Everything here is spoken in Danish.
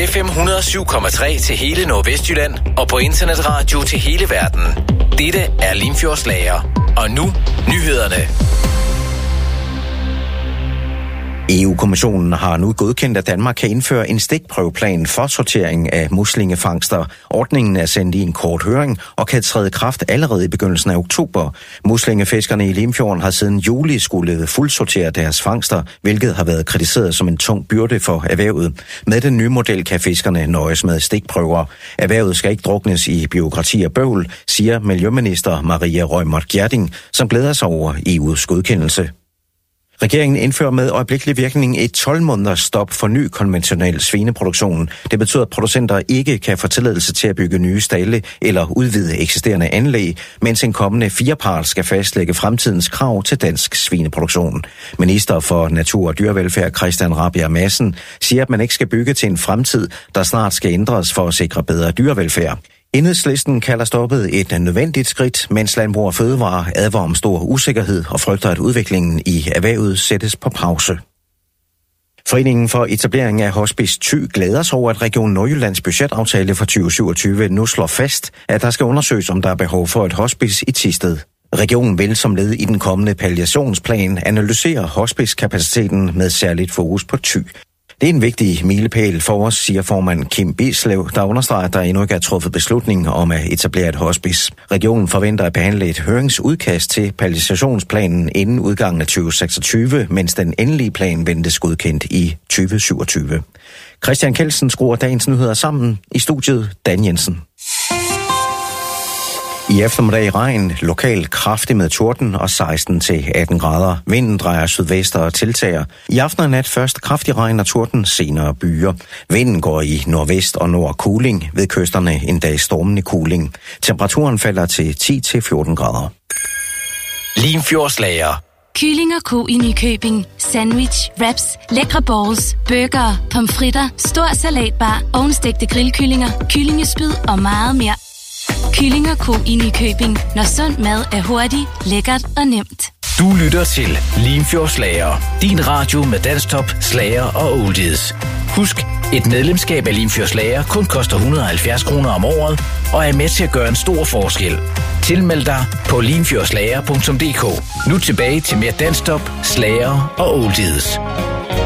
FM 107,3 til hele Nordvestjylland og på internetradio til hele verden. Dette er Limfjordslager. Og nu nyhederne. EU-kommissionen har nu godkendt, at Danmark kan indføre en stikprøveplan for sortering af muslingefangster. Ordningen er sendt i en kort høring og kan træde i kraft allerede i begyndelsen af oktober. Muslingefiskerne i Limfjorden har siden juli skulle fuldsortere deres fangster, hvilket har været kritiseret som en tung byrde for erhvervet. Med den nye model kan fiskerne nøjes med stikprøver. Erhvervet skal ikke druknes i bureaukrati og bøvl, siger Miljøminister Maria Reumert Gjerding, som glæder sig over EU's godkendelse. Regeringen indfører med øjeblikkelig virkning et 12-måneders stop for ny konventionel svineproduktion. Det betyder, at producenter ikke kan få tilladelse til at bygge nye stalde eller udvide eksisterende anlæg, mens en kommende firepart skal fastlægge fremtidens krav til dansk svineproduktion. Minister for Natur og Dyrevelfærd Christian Rabjerg Madsen siger, at man ikke skal bygge til en fremtid, der snart skal ændres for at sikre bedre dyrevelfærd. Enhedslisten kalder stoppet et nødvendigt skridt, mens Landbrug og Fødevare advarer om stor usikkerhed og frygter, at udviklingen i erhvervet sættes på pause. Foreningen for etablering af Hospice Thy glæder sig over, at Region Nordjyllands budgetaftale for 2027 nu slår fast, at der skal undersøges, om der er behov for et hospice i Thisted. Regionen vil som led i den kommende palliationsplan analysere hospicekapaciteten med særligt fokus på Thy. Det er en vigtig milepæl for os, siger formand Kim Bislev, der understreger, at der endnu ikke er truffet beslutning om at etablere et hospice. Regionen forventer at behandle et høringsudkast til palliationsplanen inden udgangen af 2026, mens den endelige plan ventes godkendt i 2027. Christian Kelsen skruer dagens nyheder sammen. I studiet Dan Jensen. I eftermiddag regn, lokalt kraftig med torden og 16-18 grader. Vinden drejer sydvest og tiltager. I aften og nat først kraftig regn og torden, senere byer. Vinden går i nordvest og nord kuling, ved kysterne en dag stormende kuling. Temperaturen falder til 10-14 grader. Limfjordslager. Kylling og ko i Nykøbing. Sandwich, wraps, lækre balls, burger, pomfritter, stor salatbar, ovnstegte grillkyllinger, kyllingespyd og meget mere. Kylling og ko i Nykøbing. Når sund mad er hurtigt, lækkert og nemt. Du lytter til Limfjordslager. Din radio med dansktop, slager og oldies. Husk, et medlemskab af Limfjordslager kun koster 170 kroner om året og er med til at gøre en stor forskel. Tilmeld dig på limfjordslager.dk. Nu tilbage til mere dansktop, slager og oldies.